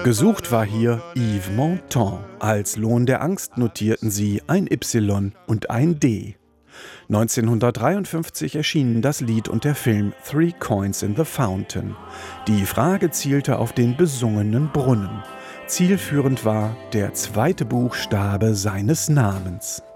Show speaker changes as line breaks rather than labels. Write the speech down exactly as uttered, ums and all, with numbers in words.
Gesucht war hier Yves Montand. Als Lohn der Angst notierten sie ein Y und ein D. neunzehnhundertdreiundfünfzig erschienen das Lied und der Film Three Coins in the Fountain. Die Frage zielte auf den besungenen Brunnen. Zielführend war der zweite Buchstabe seines Namens.